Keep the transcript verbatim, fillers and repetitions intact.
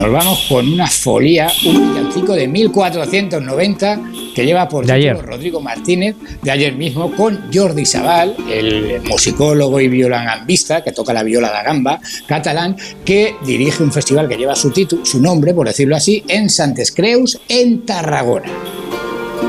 Nos vamos con una folía, un villancico de mil cuatrocientos noventa que lleva por título Rodrigo Martínez, de ayer mismo, con Jordi Sabal, el musicólogo y violangambista que toca la viola da gamba catalán, que dirige un festival que lleva su título, su nombre, por decirlo así, en Santes Creus, en Tarragona.